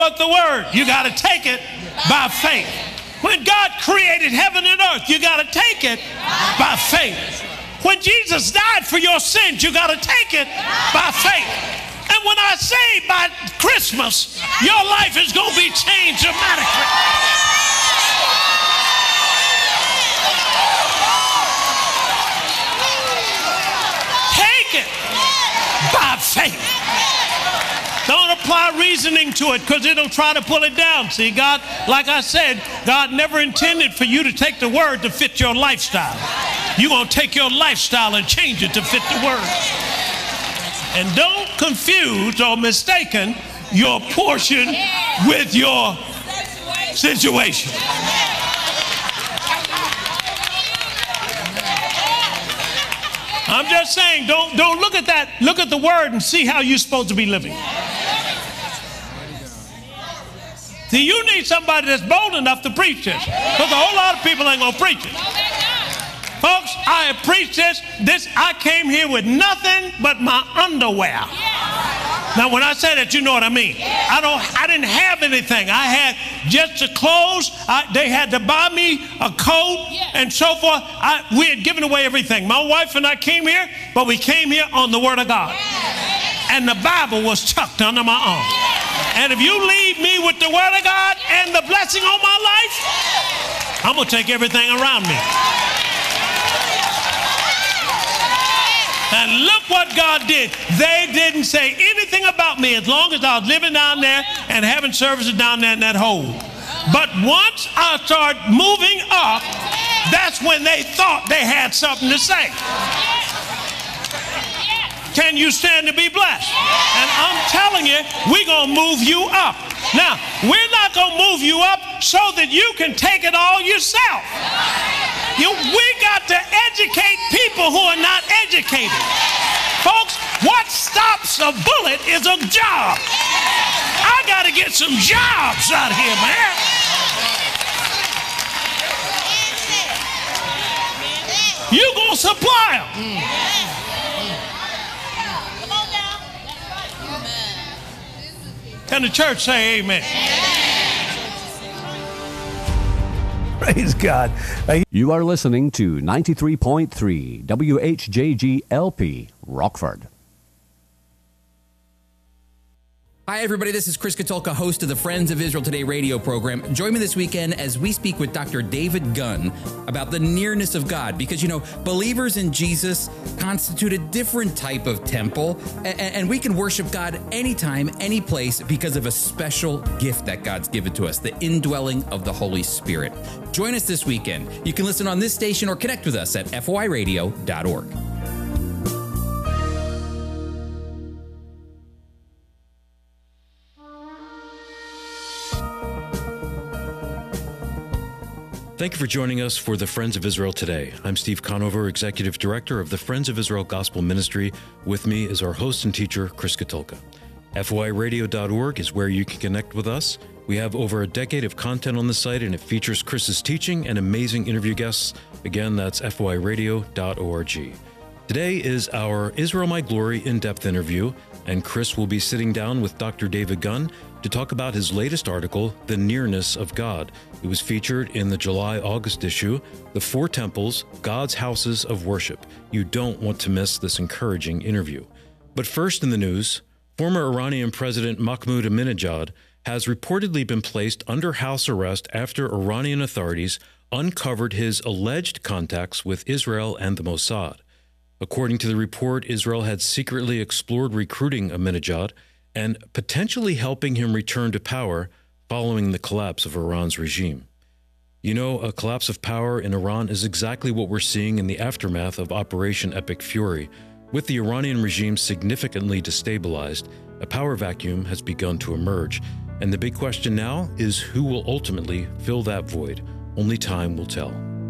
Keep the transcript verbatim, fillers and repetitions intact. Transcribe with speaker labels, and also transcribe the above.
Speaker 1: But the word, you got to take it by faith. When God created heaven and earth, you got to take it by faith. When Jesus died for your sins, you got to take it by faith. And when I say by Christmas, your life is going to be changed dramatically. Take it by faith. Don't apply reasoning to it, because it'll try to pull it down. See, God, like I said, God never intended for you to take the word to fit your lifestyle. You're going to take your lifestyle and change it to fit the word. And don't confuse or mistaken your portion with your situation. I'm just saying, don't, don't look at that. Look at the word and see how you're supposed to be living. See, you need somebody that's bold enough to preach this, because a whole lot of people ain't going to preach it. Folks, I have preached this. This, I came here with nothing but my underwear. Now, when I say that, you know what I mean. I don't. I didn't have anything. I had just the clothes. I, they had to buy me a coat and so forth. I, we had given away everything. My wife and I came here, but we came here on the Word of God. And the Bible was tucked under my arm. And if you leave me with the Word of God and the blessing on my life, I'm going to take everything around me. And look what God did. They didn't say anything about me as long as I was living down there and having services down there in that hole. But once I started moving up, that's when they thought they had something to say. Can you stand to be blessed? And I'm telling you, we're going to move you up. Now, we're not going to move you up so that you can take it all yourself. You, we got to educate people who are not educated. Folks, what stops a bullet is a job. I got to get some jobs out here, man. You're going to supply them. Can the church say amen?
Speaker 2: Praise God. Uh,
Speaker 3: you are listening to ninety-three point three W H J G L P, Rockford.
Speaker 4: Hi, everybody. This is Chris Katulka, host of the Friends of Israel Today radio program. Join me this weekend as we speak with Doctor David Gunn about the nearness of God. Because, you know, believers in Jesus constitute a different type of temple, and we can worship God anytime, any place, because of a special gift that God's given to us, the indwelling of the Holy Spirit. Join us this weekend. You can listen on this station or connect with us at F O I radio dot org.
Speaker 5: Thank you for joining us for the Friends of Israel Today. I'm Steve Conover, Executive Director of the Friends of Israel Gospel Ministry. With me is our host and teacher, Chris Katulka. F O I radio dot org is where you can connect with us. We have over a decade of content on the site, and it features Chris's teaching and amazing interview guests. Again, that's F O I radio dot org. Today is our Israel My Glory in-depth interview, and Chris will be sitting down with Doctor David Gunn to talk about his latest article, The Nearness of God. It was featured in the July-August issue, The Four Temples, God's Houses of Worship. You don't want to miss this encouraging interview. But first in the news, former Iranian President Mahmoud Ahmadinejad has reportedly been placed under house arrest after Iranian authorities uncovered his alleged contacts with Israel and the Mossad. According to the report, Israel had secretly explored recruiting Ahmadinejad and potentially helping him return to power following the collapse of Iran's regime. You know, a collapse of power in Iran is exactly what we're seeing in the aftermath of Operation Epic Fury. With the Iranian regime significantly destabilized, a power vacuum has begun to emerge. And the big question now is who will ultimately fill that void? Only time will tell.